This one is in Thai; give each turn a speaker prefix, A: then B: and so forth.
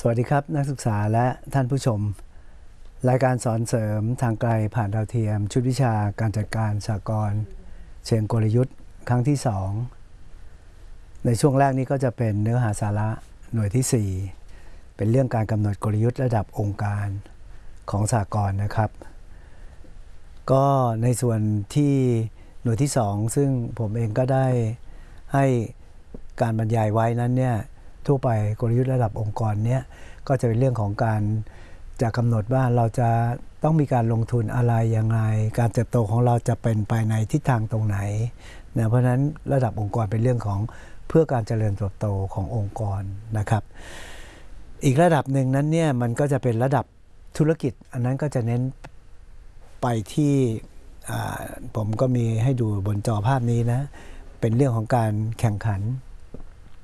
A: สวัสดีครับนักศึกษาและท่านผู้ชมรายการสอนเสริมทางไกลผ่านดาวเทียมชุดวิชาการจัดการสหกรณ์เชิงกลยุทธ์ครั้งที่2ในช่วงแรกนี้ก็จะเป็นเนื้อหาสาระหน่วยที่4เป็นเรื่องการกำหนดกลยุทธ์ระดับองค์การของสหกรณ์นะครับก็ในส่วนที่หน่วยที่2ซึ่งผมเองก็ได้ให้การบรรยายไว้นั้นเนี่ยทั่วไปกลยุทธ์ระดับองค์กรเนี่ยก็จะเป็นเรื่องของการจะกำหนดว่าเราจะต้องมีการลงทุนอะไรยังไงการเติบโตของเราจะเป็นไปในทิศทางตรงไหนนะเพราะฉะนั้นระดับองค์กรเป็นเรื่องของเพื่อการเจริญเติบโตขององค์กรนะครับอีกระดับหนึ่งนั้นเนี่ยมันก็จะเป็นระดับธุรกิจอันนั้นก็จะเน้นไปที่ผมก็มีให้ดูบนจอภาพนี้นะเป็นเรื่องของการแข่งขัน